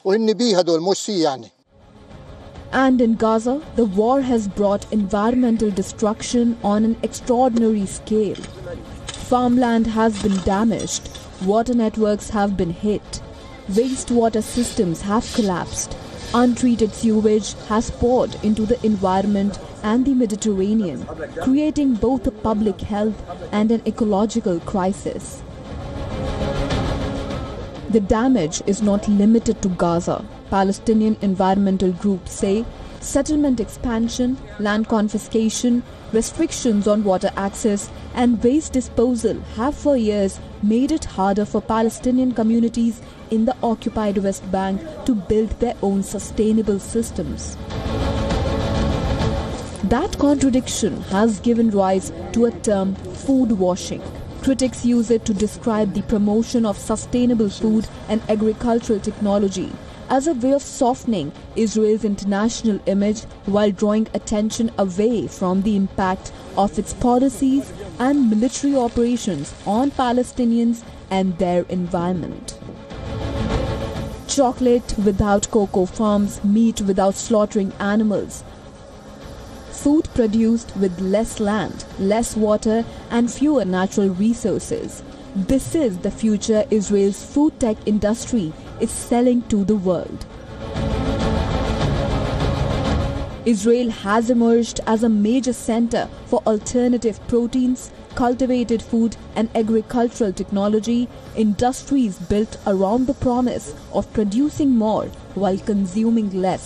وهن بي هدول مش سي يعني. And in Gaza, the war has brought environmental destruction on an extraordinary scale. Farmland has been damaged, water networks have been hit, wastewater systems have collapsed, untreated sewage has poured into the environment and the Mediterranean, creating both a public health and an ecological crisis. The damage is not limited to Gaza. Palestinian environmental groups say settlement expansion, land confiscation, restrictions on water access and waste disposal have for years made it harder for Palestinian communities in the occupied West Bank to build their own sustainable systems. That contradiction has given rise to a term food washing. Critics use it to describe the promotion of sustainable food and agricultural technology as a way of softening Israel's international image while drawing attention away from the impact of its policies and military operations on Palestinians and their environment. Chocolate without cocoa farms, meat without slaughtering animals, food produced with less land, less water and fewer natural resources. This is the future Israel's food tech industry is selling to the world. Israel has emerged as a major center for alternative proteins, cultivated food and agricultural technology, industries built around the promise of producing more while consuming less.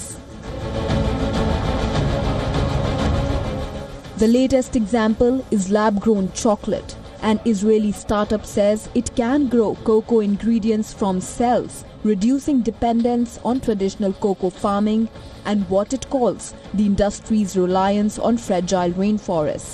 The latest example is lab-grown chocolate. An Israeli startup says it can grow cocoa ingredients from cells, reducing dependence on traditional cocoa farming and what it calls the industry's reliance on fragile rainforests.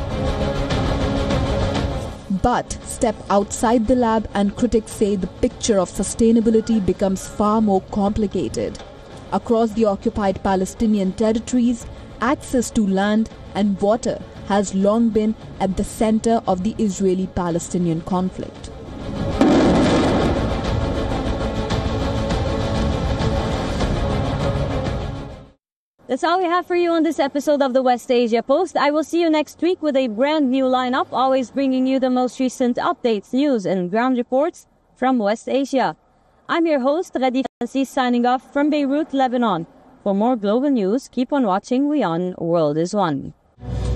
But step outside the lab and critics say the picture of sustainability becomes far more complicated. Across the occupied Palestinian territories, access to land and water has long been at the center of the Israeli-Palestinian conflict. That's all we have for you on this episode of the West Asia Post. I will see you next week with a brand new lineup, always bringing you the most recent updates, news, and ground reports from West Asia. I'm your host, Radhi Francis, signing off from Beirut, Lebanon. For more global news, keep on watching WION World is One.